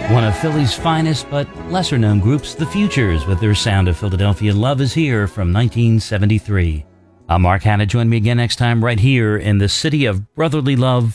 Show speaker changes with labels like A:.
A: One of Philly's finest but lesser-known groups, The Futures, with their Sound of Philadelphia, Love Is Here from 1973. I'm Mark Hanna. Join me again next time right here in the city of brotherly love,